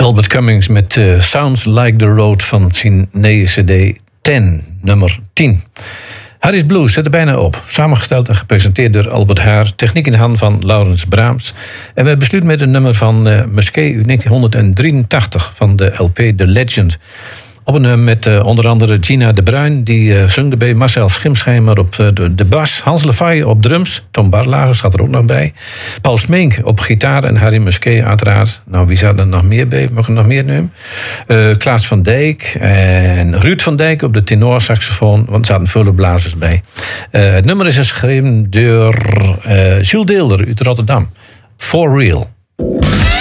Albert Cummings met Sounds Like the Road van zijn nieuwe CD 10, nummer 10. Harry's Blues zet er bijna op. Samengesteld en gepresenteerd door Albert Haar. Techniek in de hand van Laurens Braams. En we besluiten met een nummer van Musquet uit 1983 van de LP The Legend. Op een nummer met onder andere Gina de Bruin, die zong erbij. Marcel Schimschijmer op de bas. Hans Lefay op drums. Tom Barlagers zat er ook nog bij. Paul Smink op gitaar en Harry Musquet uiteraard. Nou, wie zat er nog meer bij? Mag ik nog meer nemen? Klaas van Dijk en Ruud van Dijk op de tenorsaxofoon. Want er zaten vele blazers bij. Het nummer is geschreven door Jules Deelder uit Rotterdam. For Real.